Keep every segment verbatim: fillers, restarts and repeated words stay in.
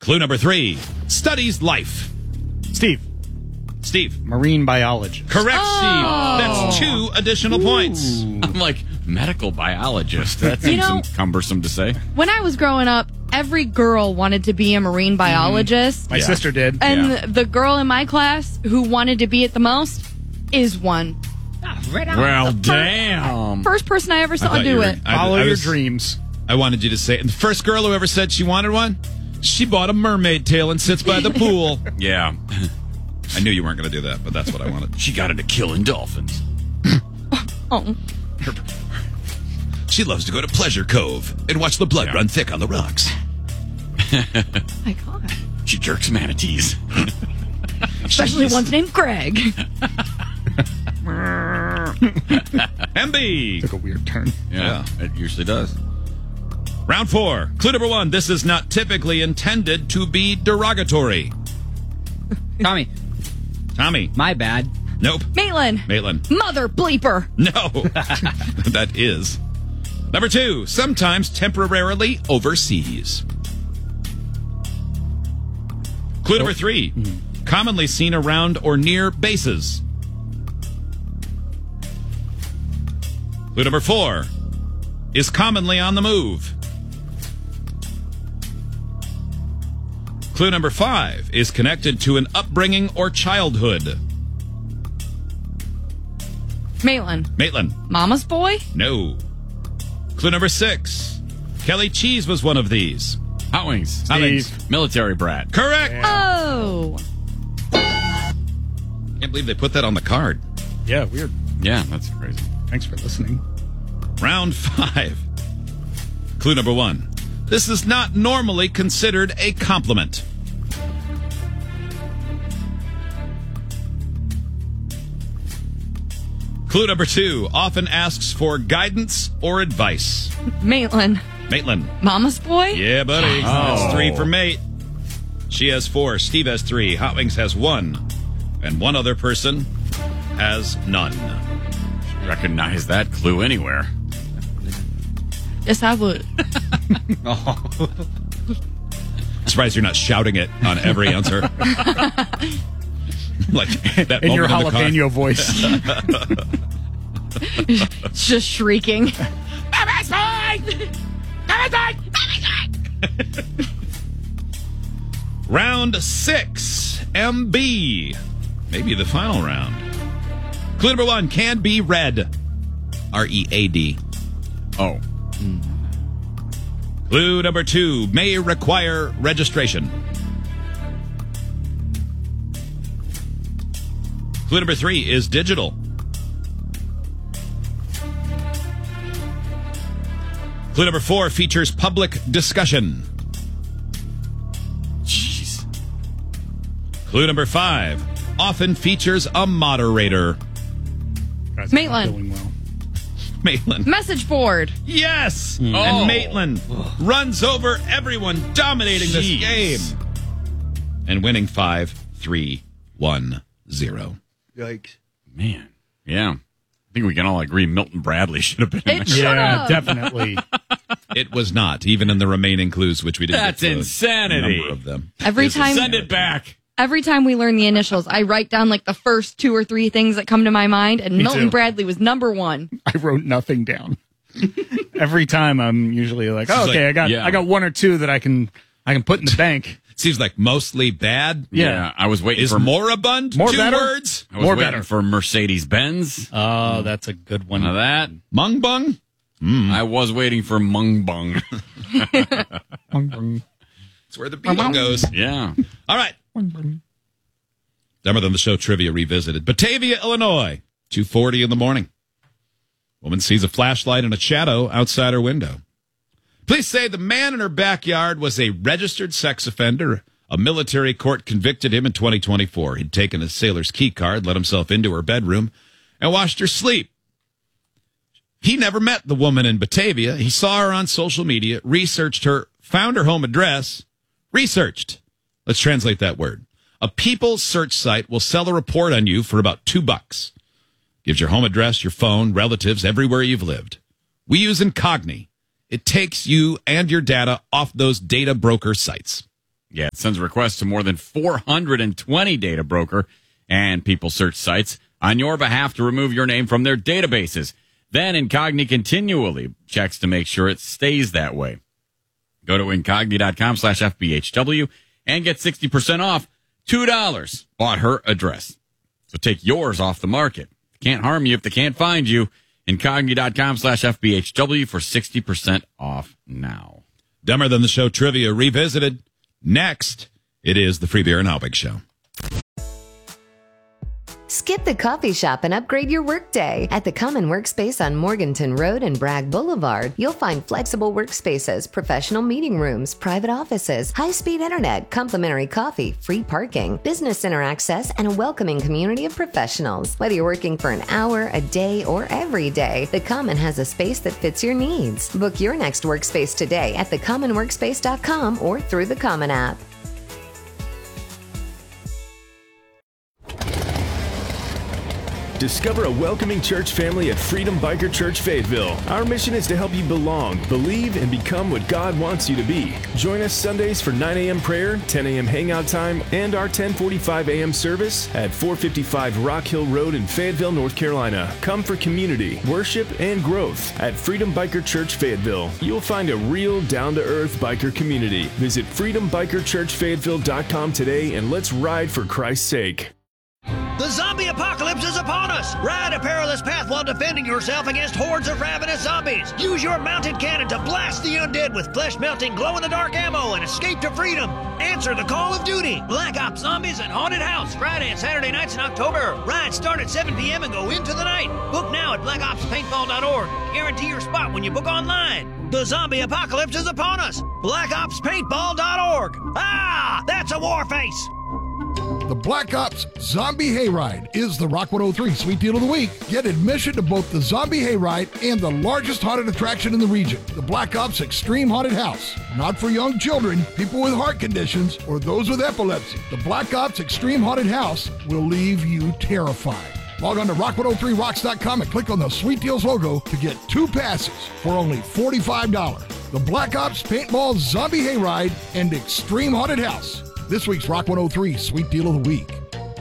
Clue number three, studies life. Steve. Steve. Marine biology. Correct, Oh. Steve. That's two additional points. I'm like, medical biologist. That You seems know- cumbersome to say. When I was growing up, every girl wanted to be a marine biologist. My Yeah. sister did. And Yeah. the, the girl in my class who wanted to be it the most is one. Well, damn. First person I ever I saw thought you do were- it. I- Follow I your was- dreams. I wanted you to say it. And the first girl who ever said she wanted one, she bought a mermaid tail and sits by the pool. Yeah. I knew you weren't going to do that, but that's what I wanted. She got into killing dolphins. Oh. She loves to go to Pleasure Cove and watch the blood Yeah. run thick on the rocks. My God. She jerks manatees. Especially one's named Greg. M B. Took a weird turn. Yeah, it usually does. Round four. Clue number one. This is not typically intended to be derogatory. Tommy, Tommy. my bad. Nope. Maitland. Maitland. Mother bleeper. No. That is. Number two. Sometimes temporarily overseas. Clue number three. Commonly seen around or near bases. Clue number four. Is commonly on the move. Clue number five is connected to an upbringing or childhood. Maitland. Maitland. Mama's boy? No. Clue number six. Kelly Cheese was one of these. Hot Wings. Hot Wings. Steve. Military brat. Correct. Oh. Can't believe they put that on the card. Yeah, weird. Yeah, that's crazy. Thanks for listening. Round five. Clue number one. This is not normally considered a compliment. Clue number two. Often asks for guidance or advice. Maitland. Maitland. Mama's boy? Yeah, buddy. That's three for Mate. She has four. Steve has three. Hot Wings has one. And one other person has none. Recognize that clue anywhere. Yes, I would. Surprised you're not shouting it on every answer. Like that In your moment in the car. jalapeno voice. Just shrieking. Round six. M B. Maybe the final round. Clue number one can be read. R E A D. Oh. Clue number two may require registration. Clue number three is digital. Clue number four features public discussion. Jeez. Clue number five often features a moderator. Guys, Maitland. not doing well. Maitland. Message board. Yes! Oh. And Maitland runs over everyone, dominating Jeez. this game. And winning five, three, one, zero. Yikes. Man. Yeah. I think we can all agree Milton Bradley should have been in It there. should Yeah, have. definitely. It was not, even in the remaining clues, which we didn't That's get to a insanity. number of them. Every Is time- Send it back. Every time we learn the initials, I write down like the first two or three things that come to my mind, and Me Milton too. Bradley was number one. I wrote nothing down. Every time I'm usually like, oh, Seems okay, like- I got yeah. I got one or two that I can I can put in the bank. Seems like mostly bad. Yeah. I was waiting Is for moribund More two better? words? I was more waiting better. for Mercedes Benz. Oh, that's a good one. Now that Mung bung? I was waiting for Mung Bung. That's where the beetle goes. Yeah. All right. Dumber Than the Show trivia revisited. Batavia, Illinois, two forty in the morning. Woman sees a flashlight in a shadow outside her window. Police say the man in her backyard was a registered sex offender. A military court convicted him in twenty twenty-four. He'd taken a sailor's key card, let himself into her bedroom, and watched her sleep. He never met the woman in Batavia. He saw her on social media, researched her, found her home address, researched. Let's translate that word. A people search site will sell a report on you for about two bucks. Gives your home address, your phone, relatives, everywhere you've lived. We use Incogni. It takes you and your data off those data broker sites. Yeah, it sends requests to more than four hundred twenty data broker and people search sites on your behalf to remove your name from their databases. Then Incogni continually checks to make sure it stays that way. Go to Incogni.com slash FBHW and get sixty percent off two dollars. Bought her address. So take yours off the market. Can't harm you if they can't find you. Incogni.com slash FBHW for sixty percent off now. Dumber Than the Show trivia revisited. Next, it is the Free Beer and Halbig Show. Skip the coffee shop and upgrade your workday. At the Common Workspace on Morganton Road and Bragg Boulevard, you'll find flexible workspaces, professional meeting rooms, private offices, high-speed internet, complimentary coffee, free parking, business center access, and a welcoming community of professionals. Whether you're working for an hour, a day, or every day, the Common has a space that fits your needs. Book your next workspace today at the common workspace dot com or through the Common app. Discover a welcoming church family at Freedom Biker Church Fayetteville. Our mission is to help you belong, believe, and become what God wants you to be. Join us Sundays for nine a.m. prayer, ten a.m. hangout time, and our ten forty-five a.m. service at four fifty-five Rock Hill Road in Fayetteville, North Carolina. Come for community, worship, and growth at Freedom Biker Church Fayetteville. You'll find a real, down-to-earth biker community. Visit freedom biker church fayetteville dot com today and let's ride for Christ's sake. The zombie apocalypse is upon us! Ride a perilous path while defending yourself against hordes of ravenous zombies. Use your mounted cannon to blast the undead with flesh-melting, glow-in-the-dark ammo and escape to freedom. Answer the call of duty. Black Ops Zombies and Haunted House, Friday and Saturday nights in October. Rides start at seven p.m. and go into the night. Book now at black ops paintball dot org. Guarantee your spot when you book online. The zombie apocalypse is upon us. black ops paintball dot org. Ah, that's a war face. The Black Ops Zombie Hayride is the Rock one oh three Sweet Deal of the Week. Get admission to both the Zombie Hayride and the largest haunted attraction in the region, the Black Ops Extreme Haunted House. Not for young children, people with heart conditions, or those with epilepsy. The Black Ops Extreme Haunted House will leave you terrified. Log on to rock one oh three rocks dot com and click on the Sweet Deals logo to get two passes for only forty-five dollars. The Black Ops Paintball Zombie Hayride and Extreme Haunted House. This week's Rock one oh three Sweet Deal of the Week.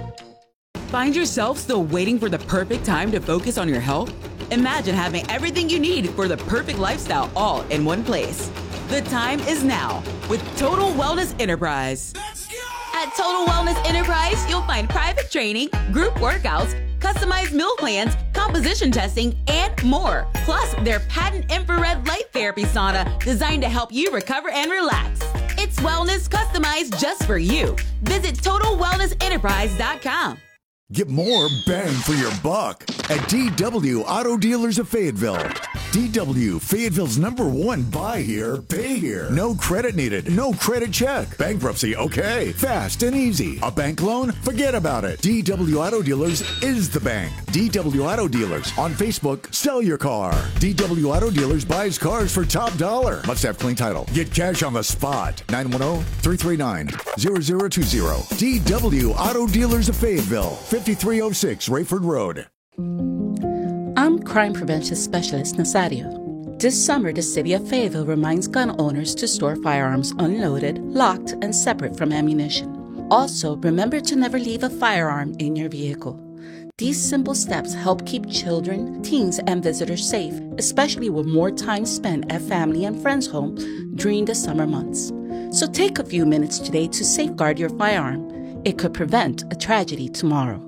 Find yourself still waiting for the perfect time to focus on your health? Imagine having everything you need for the perfect lifestyle all in one place. The time is now with Total Wellness Enterprise. At Total Wellness Enterprise, you'll find private training, group workouts, customized meal plans, composition testing, and more. Plus, their patent infrared light therapy sauna designed to help you recover and relax. It's wellness customized just for you. Visit total wellness enterprise dot com. Get more bang for your buck at D W Auto Dealers of Fayetteville. D W, Fayetteville's number one buy here, pay here. No credit needed, no credit check. Bankruptcy, okay. Fast and easy. A bank loan? Forget about it. D W Auto Dealers is the bank. D W Auto Dealers. On Facebook, sell your car. D W Auto Dealers buys cars for top dollar. Must have clean title. Get cash on the spot. nine one zero, three three nine, zero zero two zero. D W Auto Dealers of Fayetteville. fifty-three oh six Rayford Road. I'm Crime Prevention Specialist Nazario. This summer, the City of Fayetteville reminds gun owners to store firearms unloaded, locked, and separate from ammunition. Also, remember to never leave a firearm in your vehicle. These simple steps help keep children, teens, and visitors safe, especially with more time spent at family and friends' home during the summer months. So take a few minutes today to safeguard your firearm. It could prevent a tragedy tomorrow.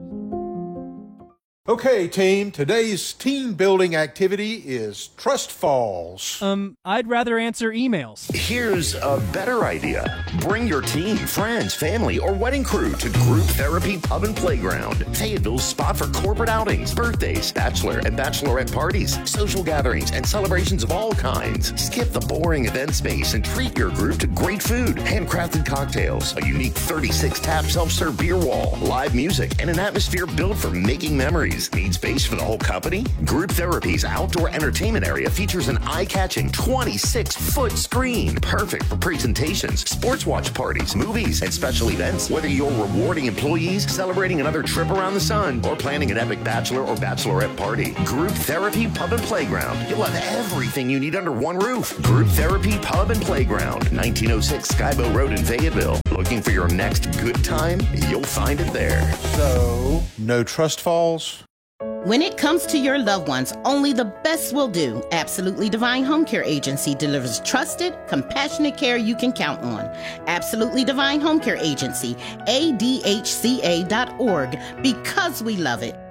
Okay, team, today's team building activity is Trust Falls. Um, I'd rather answer emails. Here's a better idea. Bring your team, friends, family, or wedding crew to Group Therapy Pub and Playground. Fayetteville's spot for corporate outings, birthdays, bachelor and bachelorette parties, social gatherings, and celebrations of all kinds. Skip the boring event space and treat your group to great food, handcrafted cocktails, a unique thirty-six tap self-serve beer wall, live music, and an atmosphere built for making memories. Therapies. Need space for the whole company? Group Therapy's outdoor entertainment area features an eye-catching twenty-six foot screen. Perfect for presentations, sports watch parties, movies, and special events. Whether you're rewarding employees, celebrating another trip around the sun, or planning an epic bachelor or bachelorette party, Group Therapy Pub and Playground. You'll have everything you need under one roof. Group Therapy Pub and Playground, nineteen oh six Skybo Road in Fayetteville. Looking for your next good time? You'll find it there. So, no trust falls? When it comes to your loved ones, only the best will do. Absolutely Divine Home Care Agency delivers trusted, compassionate care you can count on. Absolutely Divine Home Care Agency, A D H C A dot org, because we love it.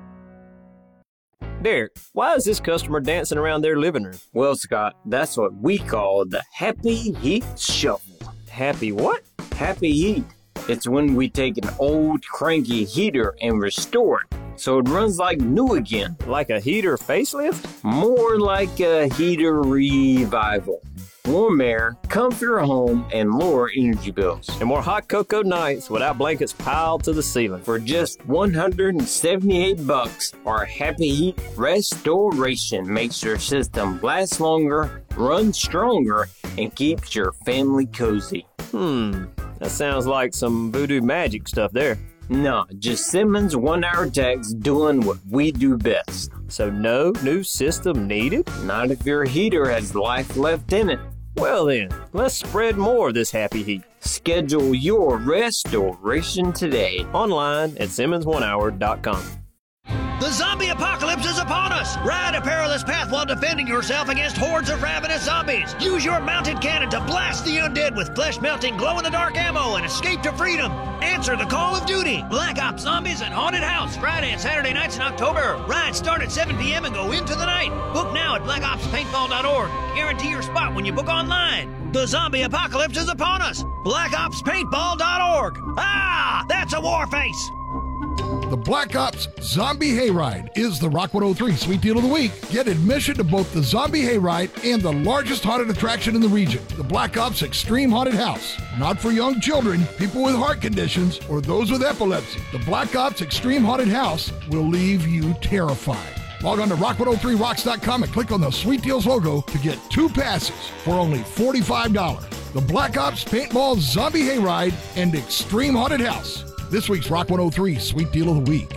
Derek, why is this customer dancing around their living room? Well, Scott, that's what we call the Happy Heat Shuffle. Happy what? Happy Heat. It's when we take an old cranky heater and restore it so it runs like new again. Like a heater facelift? More like a heater revival. Warm air, comfier home, and lower energy bills. And more hot cocoa nights without blankets piled to the ceiling. For just one hundred seventy-eight bucks, our Happy Heat Restoration makes your system last longer, run stronger, and keeps your family cozy. Hmm, that sounds like some voodoo magic stuff there. No, just Simmons one-hour techs doing what we do best. So no new system needed? Not if your heater has life left in it. Well then, let's spread more of this happy heat. Schedule your restoration today. Online at Simmons one hour dot com. The zombie apocalypse is upon us! Ride a perilous path while defending yourself against hordes of ravenous zombies. Use your mounted cannon to blast the undead with flesh-melting, glow-in-the-dark ammo and escape to freedom. Answer the call of duty. Black Ops Zombies and Haunted House, Friday and Saturday nights in October. Rides start at seven p.m. and go into the night. Book now at black ops paintball dot org. Guarantee your spot when you book online. The zombie apocalypse is upon us. black ops paintball dot org. Ah, that's a war face. The Black Ops Zombie Hayride is the Rock one oh three Sweet Deal of the Week. Get admission to both the Zombie Hayride and the largest haunted attraction in the region, the Black Ops Extreme Haunted House. Not for young children, people with heart conditions, or those with epilepsy. The Black Ops Extreme Haunted House will leave you terrified. Log on to rock one oh three rocks dot com and click on the Sweet Deals logo to get two passes for only forty-five dollars. The Black Ops Paintball Zombie Hayride and Extreme Haunted House. This week's Rock one oh three Sweet Deal of the Week.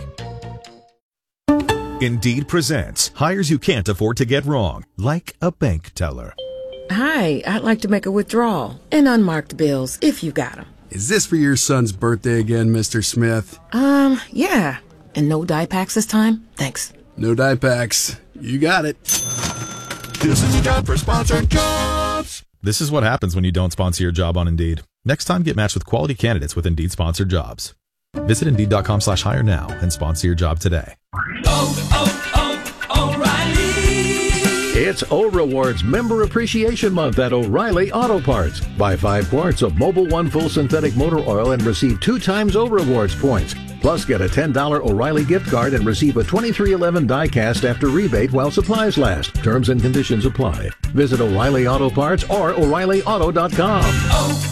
Indeed presents hires you can't afford to get wrong, like a bank teller. Hi, I'd like to make a withdrawal and unmarked bills if you got them. Is this for your son's birthday again, Mister Smith? Um, yeah. And no dye packs this time? Thanks. No dye packs. You got it. This is a job for sponsored jobs. This is what happens when you don't sponsor your job on Indeed. Next time, get matched with quality candidates with Indeed sponsored jobs. Visit Indeed.com slash hire now and sponsor your job today. Oh, oh, oh, O'Reilly! It's O Rewards Member Appreciation Month at O'Reilly Auto Parts. Buy five quarts of Mobil One Full Synthetic Motor Oil and receive two times O Rewards points. Plus, get a ten dollars O'Reilly gift card and receive a twenty-three eleven die-cast after rebate while supplies last. Terms and conditions apply. Visit O'Reilly Auto Parts or O'Reilly Auto dot com. Oh.